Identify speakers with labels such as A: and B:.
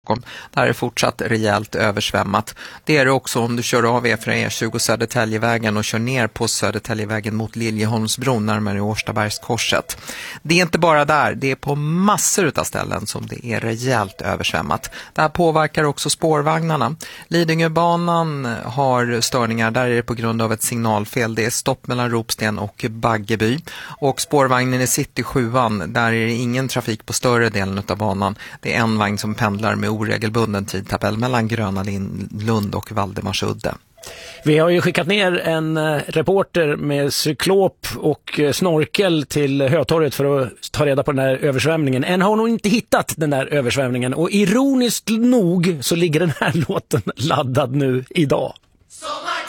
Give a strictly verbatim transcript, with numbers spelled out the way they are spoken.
A: Där är det fortsatt rejält översvämmat. Det är det också om du kör av E från E tjugo Södertäljevägen och kör ner på Södertäljevägen mot Liljeholmsbron närmare Årstabergskorset. Det är inte bara där, det är på massor av ställen som det är rejält översvämmat. Det här påverkar också spårvagnarna. Lidingöbanan har störningar, där är det på grund av ett signalfel. Det är stopp mellan Ropsten och Baggeby. Och spårvagnen i City sjuan, där är det ingen trafik på större delen av banan. Det är en vagn som pendlar med oregelbunden tidtabell mellan Gröna Lund och Valdemarsudde.
B: Vi har ju skickat ner en reporter med cyklop och snorkel till Hötorget för att ta reda på den här översvämningen. Än har nog inte hittat den där översvämningen, och ironiskt nog så ligger den här låten laddad nu idag.